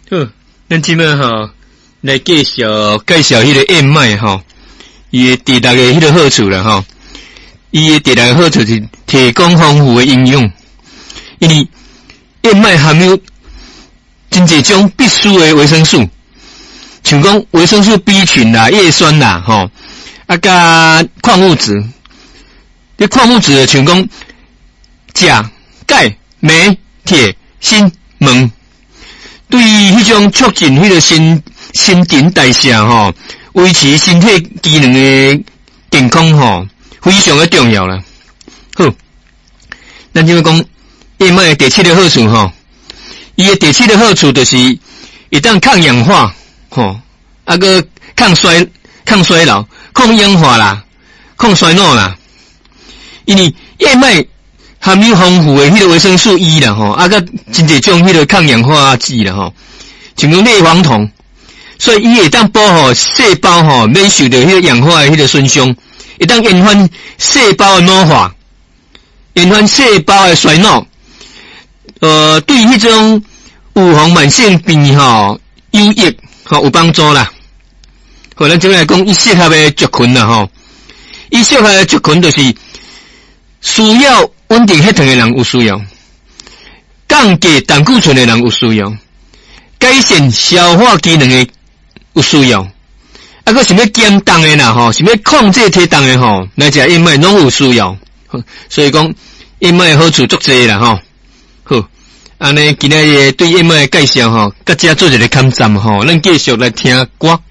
好，咱即摆吼来介绍迄个燕麦吼，伊的第六个迄个好处啦吼。伊的第六个好处是提供丰富的营养，因为燕麦含有真侪种必需的维生素，像讲维生素 B 群啦、叶酸啦吼，甲矿物质。这矿物质像讲钾、钙、镁、铁、锌、锰。对于迄种促进迄个新陈代谢吼，维持身体机能的健康吼，非常的重要啦。好，咱即要讲燕麦的第七个好处吼，伊的第七个好处就是会当抗氧化吼，个抗衰老、抗氧化啦、抗衰老啦。因为燕麦含有丰富的迄个维生素 E 啦吼，甲真侪种迄个抗氧化剂啦吼，像讲类黄酮，所以伊会当保护细胞吼免受到迄个氧化的迄个损伤，会当延缓细胞的老化，延缓细胞的衰老。对迄种预防慢性病吼有益吼有帮助啦。好，咱即来讲伊适合的族群啦吼，伊适合的族群就是需要稳定血糖的人有需要，降低胆固醇的人有需要，改善消化机能的有需要，个想要减重的啦吼，想要控制体重的吼，来食燕麦拢有需要。所以讲燕麦好处足侪啦吼。好，安尼今仔日对燕麦的介绍吼，甲遮做一个勘站吼，咱继续来听歌。